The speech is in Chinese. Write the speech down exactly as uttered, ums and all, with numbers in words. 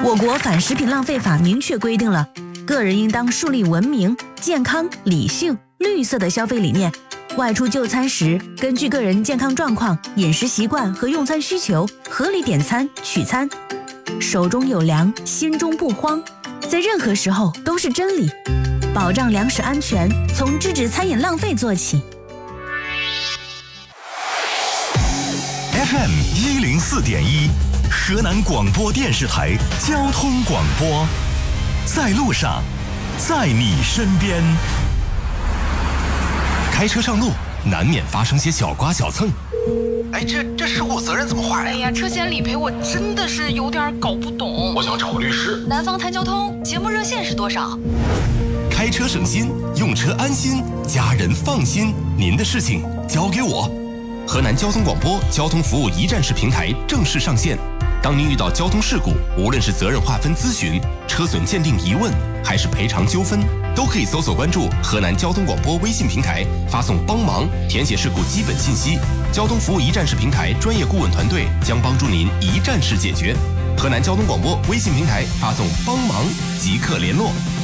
我国反食品浪费法明确规定了，个人应当树立文明、健康、理性、绿色的消费理念。外出就餐时，根据个人健康状况、饮食习惯和用餐需求，合理点餐取餐。手中有粮，心中不慌，在任何时候都是真理。保障粮食安全，从制止餐饮浪费做起。 F M 一零四点一，河南广播电视台交通广播，在路上，在你身边。开车上路，难免发生些小刮小蹭。 哎，这这事故责任怎么划呀？ 哎呀，车险理赔我真的是有点搞不懂。 我想找个律师。 南方谈交通节目热线是多少？ 开车省心，用车安心，家人放心，您的事情交给我。河南交通广播交通服务一站式平台正式上线。当您遇到交通事故，无论是责任划分咨询、车损鉴定疑问，还是赔偿纠纷，都可以搜索关注河南交通广播微信平台，发送帮忙，填写事故基本信息。交通服务一站式平台专业顾问团队将帮助您一站式解决。河南交通广播微信平台发送帮忙即刻联络。